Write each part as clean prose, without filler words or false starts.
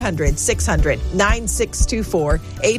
800-600-9624,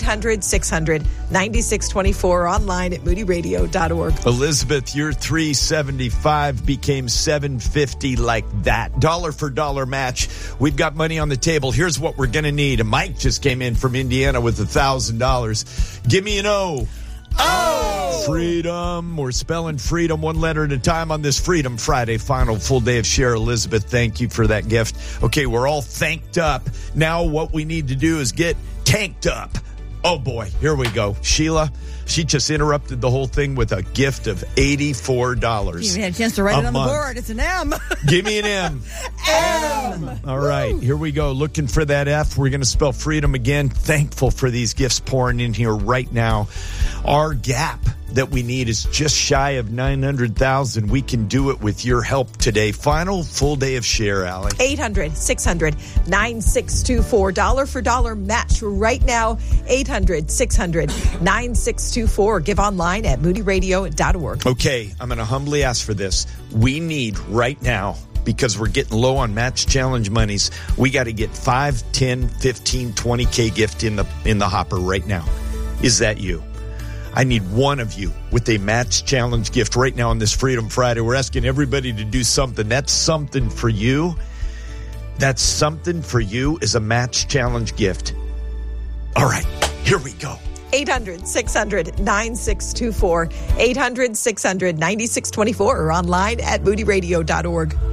800-600-9624, online at moodyradio.org. Elizabeth, your $375 became $750 like that. Dollar for dollar match. We've got money on the table. Here's what we're going to need. Mike just came in from Indiana with $1,000. Give me an O. Oh! Freedom. We're spelling freedom one letter at a time on this Freedom Friday, final full day of share. Elizabeth, thank you for that gift. Okay, we're all thanked up. Now what we need to do is get tanked up. Oh, boy. Here we go. Sheila, she just interrupted the whole thing with a gift of $84. You had a chance to write it on the board. It's an M. Give me an M. M. All right. Here we go. Looking for that F. We're going to spell freedom again. Thankful for these gifts pouring in here right now. Our gap that we need is just shy of 900,000. We can do it with your help today. Final full day of share, Allie. 800-600-9624. Dollar for dollar match right now. 800-600-9624. Give online at moodyradio.org. Okay, I'm going to humbly ask for this. We need right now, because we're getting low on match challenge monies, we got to get 5, 10, 15, 20K gift in the hopper right now. Is that you? I need one of you with a match challenge gift right now on this Freedom Friday. We're asking everybody to do something. That's something for you. That's something for you is a match challenge gift. All right, here we go. 800-600-9624, 800-600-9624, or online at moodyradio.org.